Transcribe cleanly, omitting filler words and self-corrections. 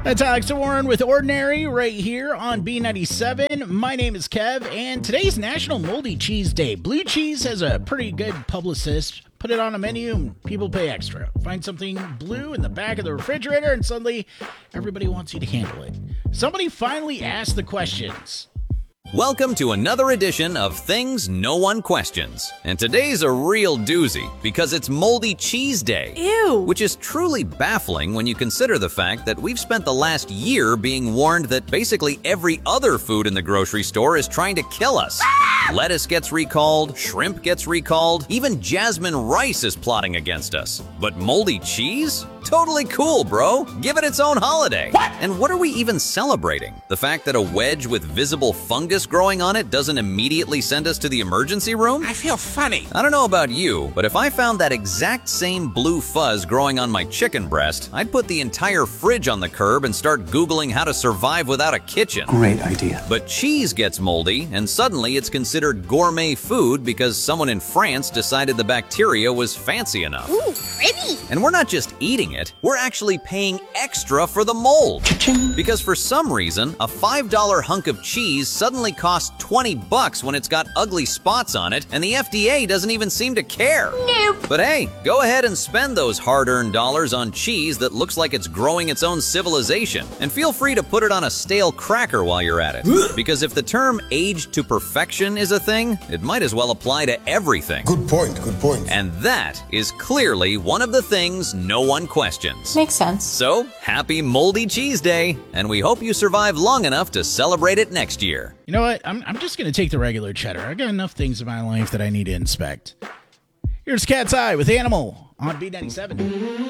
That's Alex Warren with Ordinary right here on B97. My name is Kev, and today's National Moldy Cheese Day. Blue Cheese has a pretty good publicist. Put it on a menu and people pay extra. Find something blue in the back of the refrigerator and suddenly everybody wants you to handle it. Somebody finally asked the questions. Welcome to another edition of Things No One Questions. And today's a real doozy because it's Moldy Cheese Day. Ew! Which is truly baffling when you consider the fact that we've spent the last year being warned that basically every other food in the grocery store is trying to kill us. Lettuce gets recalled, shrimp gets recalled, even jasmine rice is plotting against us. But moldy cheese? Totally cool, bro. Give it its own holiday. What? And what are we even celebrating? The fact that a wedge with visible fungus growing on it doesn't immediately send us to the emergency room? I feel funny. I don't know about you, but if I found that exact same blue fuzz growing on my chicken breast, I'd put the entire fridge on the curb and start Googling how to survive without a kitchen. Great idea. But cheese gets moldy, and suddenly it's considered gourmet food because someone in France decided the bacteria was fancy enough. Ooh, pretty! And we're not just eating it, we're actually paying extra for the mold. Cha-ching. Because for some reason, a $5 hunk of cheese suddenly costs $20 when it's got ugly spots on it, and the FDA doesn't even seem to care. Nope. But hey, go ahead and spend those hard-earned dollars on cheese that looks like it's growing its own civilization. And feel free to put it on a stale cracker while you're at it. Because if the term aged to perfection is a thing, it might as well apply to everything. Good point, good point. And that is clearly one of the things no one questions. Makes sense. So, happy Moldy Cheese Day, and we hope you survive long enough to celebrate it next year. You know what? I'm just going to take the regular cheddar. I got enough things in my life that I need to inspect. Here's Cat's Eye with Animal on B97.